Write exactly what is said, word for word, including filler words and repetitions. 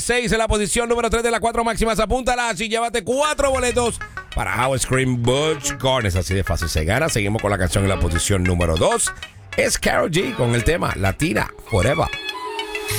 seis en la posición número tres de las cuatro máximas. Apúntalas y llévate cuatro boletos para How Scream Butch Gardens. Así de fácil se gana. Seguimos con la canción en la posición número dos. Es Karol G con el tema Latina Forever.